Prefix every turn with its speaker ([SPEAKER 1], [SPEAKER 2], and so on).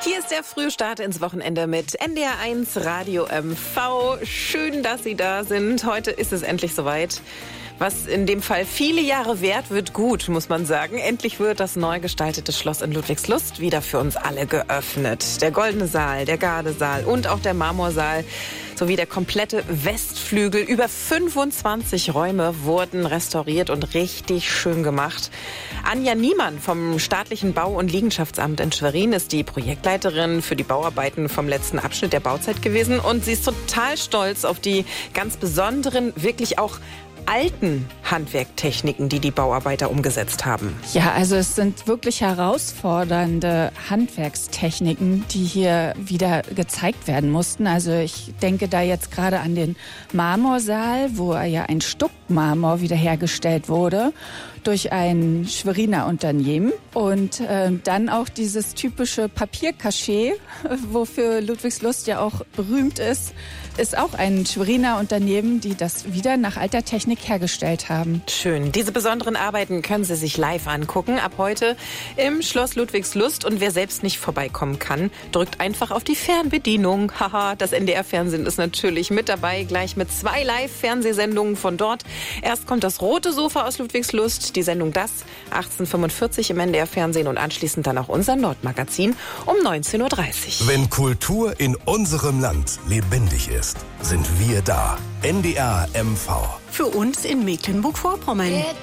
[SPEAKER 1] Hier ist der Frühstart ins Wochenende mit NDR1 Radio MV. Schön, dass Sie da sind. Heute ist es endlich soweit. Was in dem Fall viele Jahre währt, wird gut, muss man sagen. Endlich wird das neu gestaltete Schloss in Ludwigslust wieder für uns alle geöffnet. Der Goldene Saal, der Gardesaal und auch der Marmorsaal sowie der komplette Westflügel. Über 25 Räume wurden restauriert und richtig schön gemacht. Anja Niemann vom Staatlichen Bau- und Liegenschaftsamt in Schwerin ist die Projektleiterin für die Bauarbeiten vom letzten Abschnitt der Bauzeit gewesen. Und sie ist total stolz auf die ganz besonderen, wirklich auch alten Handwerktechniken, die die Bauarbeiter umgesetzt haben.
[SPEAKER 2] Ja, also es sind wirklich herausfordernde Handwerkstechniken, die hier wieder gezeigt werden mussten. Also ich denke da jetzt gerade an den Marmorsaal, wo ja ein Stuckmarmor wiederhergestellt wurde durch ein Schweriner Unternehmen. Und dann auch dieses typische Papierkaschee, wofür Ludwigslust ja auch berühmt ist auch ein Schweriner Unternehmen, die das wieder nach alter Technik hergestellt haben.
[SPEAKER 1] Schön. Diese besonderen Arbeiten können Sie sich live angucken. Ab heute im Schloss Ludwigslust. Und wer selbst nicht vorbeikommen kann, drückt einfach auf die Fernbedienung. Haha, das NDR-Fernsehen ist natürlich mit dabei, gleich mit 2 Live-Fernsehsendungen von dort. Erst kommt das rote Sofa aus Ludwigslust, die Sendung Das, 18:45 im NDR-Fernsehen und anschließend dann auch unser Nordmagazin um 19:30 Uhr.
[SPEAKER 3] Wenn Kultur in unserem Land lebendig ist, sind wir da. NDR MV.
[SPEAKER 4] Für uns in Mecklenburg-Vorpommern.